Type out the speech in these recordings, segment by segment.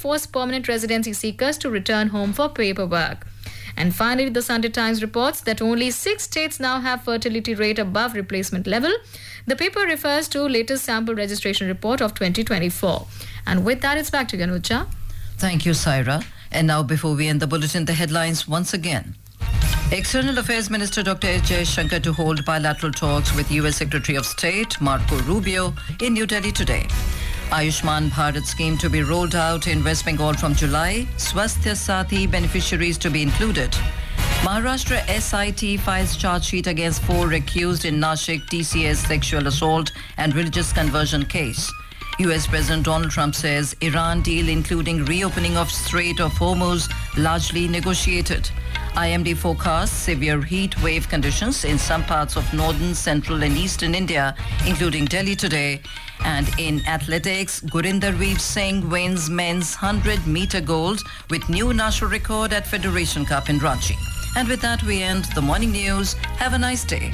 force permanent residency seekers to return home for paperwork. And finally, the Sunday Times reports that only 6 states now have fertility rate above replacement level. The paper refers to latest sample registration report of 2024. And with that, it's back to Ganucha. Thank you, Saira. And now, before we end the bulletin, the headlines once again. External Affairs Minister Dr. S. Jaishankar to hold bilateral talks with U.S. Secretary of State Marco Rubio in New Delhi today. Ayushman Bharat scheme to be rolled out in West Bengal from July. Swasthya Sathi beneficiaries to be included. Maharashtra SIT files charge sheet against 4 accused in Nashik TCS sexual assault and religious conversion case. US President Donald Trump says Iran deal including reopening of Strait of Hormuz largely negotiated. IMD forecasts severe heat wave conditions in some parts of northern, central and eastern India, including Delhi today. And in athletics, Gurinder Veer Singh wins men's 100-meter gold with new national record at Federation Cup in Ranchi. And with that, we end the morning news. Have a nice day.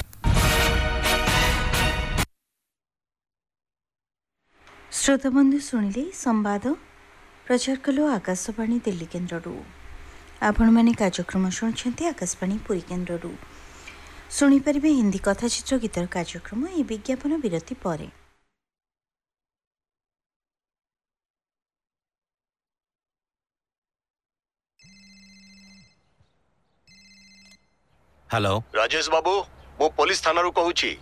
श्रोताबंधु शुणिले संवाद प्रचार कलो आकाशवाणी दिल्ली केन्द्ररू आपण मैंने कार्यक्रम शुणुंट आकाशवाणी पुरी केन्द्ररू शुणिपारे हिंदी कथाचित्र गीतर कार्यक्रम ये विज्ञापन विरति पर हेलो राजेश बाबू मो पुलिस थाना कहूची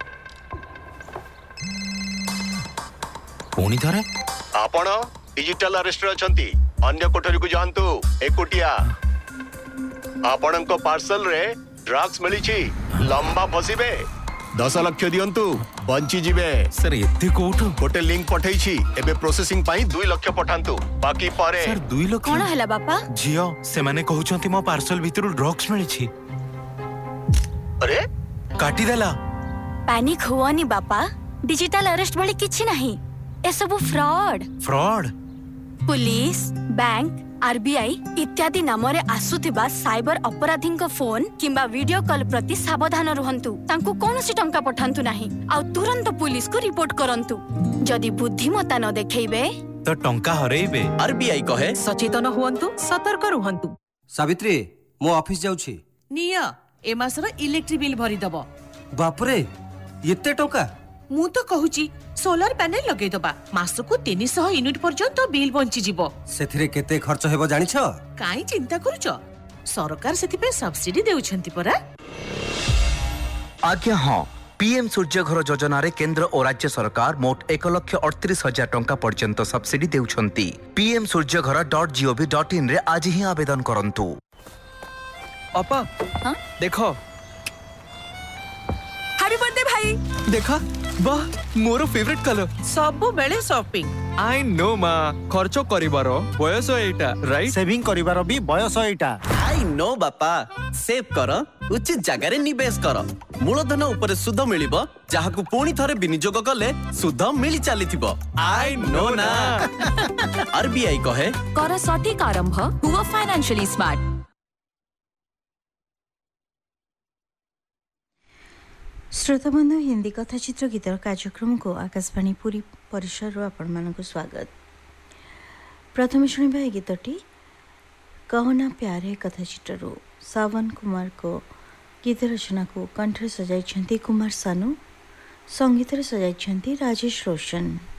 पुणी थरे आपण डिजिटल अरेस्ट अछंती अन्य कोठरी को जानतु एकोटिया आपणक पार्सल रे ड्रग्स मिलिछि लंबा फसिबे 10 लाख दियंतु बंची जिवे सर एते कोठो गोटे लिंक पठैछि एबे प्रोसेसिंग पई 2 लाख पठांतु बाकी पारे सर 2 लाख कोन हला बापा जियो से माने कहउछंती मो पार्सल भितरु ड्रग्स मिलिछि अरे काटी देला पैनिक हुआनी बापा डिजिटल अरेस्ट वाली किछि नहीं ए सब fraud fraud police bank RBI इत्यादि नाम रे आसुथिबा साइबर अपराधीन को फोन किंबा वीडियो कॉल प्रति सावधान रहंतु तांको कोनोसी टंका पठांतु नाही आ तुरंत पुलिस को रिपोर्ट करंतु जदि बुद्धिमत्ता न देखैबे तो टंका हरैबे आरबीआई कहे सचेतन हुअन्तु सतर्क रुहन्तु सावित्री मो ऑफिस जाउछि निया ए मासर इलेक्ट्रिक बिल भरि दबो बाप रे एते टंका मु तो कहूची सोलर पैनल लगै दबा मासको 300 यूनिट पर्यंत बिल बंची जिवो सेथिरे केते खर्च हेबो जानिछ काई चिंता करूचो सरकार सेति पे सब्सिडी देउछंती परा आज्ञा हां पीएम सूर्य घर योजना रे केंद्र और राज्य सरकार मोट 1,38,000 टंका पर्यंत सब्सिडी देउछंती पीएम सूर्य घर.gov.in रे आज ही आवेदन करंतु अपा हां देखो हैप्पी बर्थडे भाई देखा वाह मोर फेवरेट कलर सब बेले शॉपिंग आई नो मा खर्च करिवारो बयस एटा राइट सेविंग करिवारो भी बयस एटा आई नो बापा सेव कर उचित जगह रे निवेश कर मूलधन ऊपर सुध मिलिबो जहाकू पुणी थरे विनियोग कले सुध मिली चलीथिबो आई नो ना आरबीआई कहे कर सटीक आरंभ हुआ फाइनेंशियली स्मार्ट श्रोताबंधु हिंदी कथाचित्र गीतर कार्यक्रम को आकाशवाणी पूरी परिसर आपण मानक स्वागत प्रथम शुणिबा ए गीतटी कहना प्यार है कथाचित्रु सावन कुमार को गीत रचना को कंठ सजाई कुमार सानू संगीत सजाई राजेश रोशन।